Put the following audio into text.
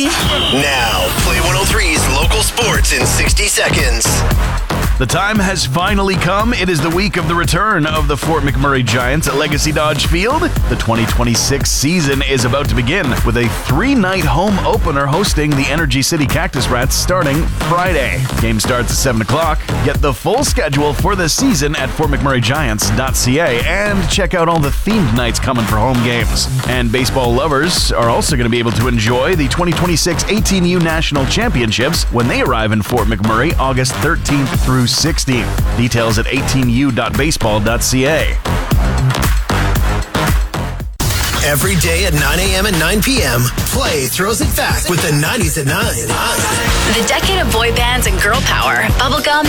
Now, Play 103's local sports in 60 seconds. The time has finally come. It is the week of the return of the Fort McMurray Giants at Legacy Dodge Field. The 2026 season is about to begin with a 3-night home opener hosting the Energy City Cactus Rats starting Friday. Game starts at 7 o'clock. Get the full schedule for the season at fortmcmurraygiants.ca and check out all the themed nights coming for home games. And baseball lovers are also going to be able to enjoy the 2026 18U National Championships when they arrive in Fort McMurray August 13th through 16th. Details at 18u.baseball.ca. Every day at 9 a.m. and 9 p.m., Play throws it back with the 90s at 9. The decade of boy bands and girl power, bubblegum,